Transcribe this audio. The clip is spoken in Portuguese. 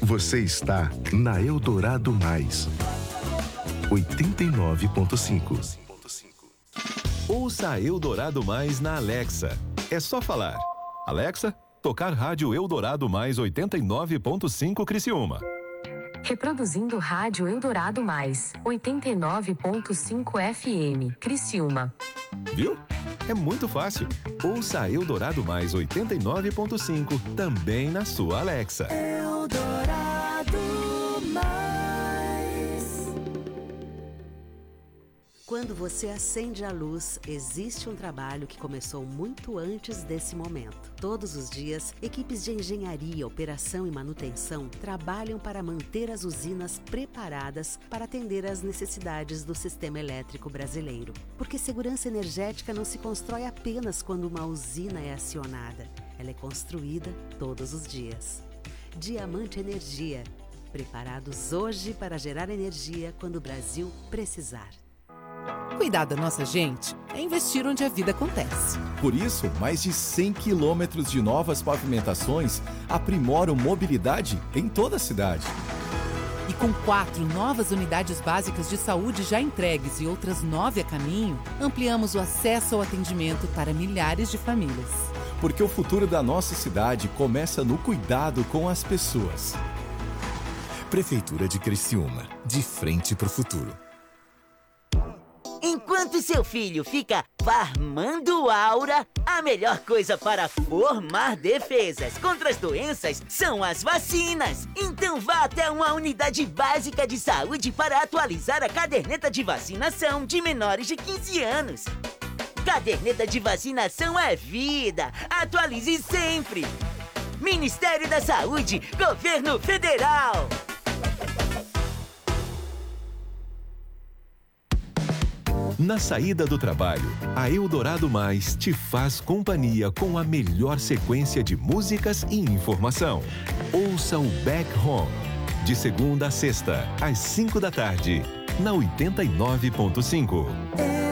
Você está na Eldorado Mais 89.5. Ouça a Eldorado Mais na Alexa. É só falar: Alexa, tocar rádio Eldorado Mais 89.5 Criciúma. Reproduzindo rádio Eldorado Mais 89.5 FM Criciúma. Viu? É muito fácil. Ouça a Eldorado Mais 89.5 também na sua Alexa. Eldorado Mais. Quando você acende a luz, existe um trabalho que começou muito antes desse momento. Todos os dias, equipes de engenharia, operação e manutenção trabalham para manter as usinas preparadas para atender às necessidades do sistema elétrico brasileiro. Porque segurança energética não se constrói apenas quando uma usina é acionada. Ela é construída todos os dias. Diamante Energia. Preparados hoje para gerar energia quando o Brasil precisar. Cuidar da nossa gente é investir onde a vida acontece. Por isso, mais de 100 quilômetros de novas pavimentações aprimoram mobilidade em toda a cidade. E com 4 novas unidades básicas de saúde já entregues e outras 9 a caminho, ampliamos o acesso ao atendimento para milhares de famílias. Porque o futuro da nossa cidade começa no cuidado com as pessoas. Prefeitura de Criciúma, de frente pro futuro. Enquanto seu filho fica farmando aura, a melhor coisa para formar defesas contra as doenças são as vacinas. Então vá até uma unidade básica de saúde para atualizar a caderneta de vacinação de menores de 15 anos. Caderneta de vacinação é vida. Atualize sempre. Ministério da Saúde, Governo Federal. Na saída do trabalho, a Eldorado Mais te faz companhia com a melhor sequência de músicas e informação. Ouça o Back Home, de segunda a sexta, às 5 da tarde, na 89.5.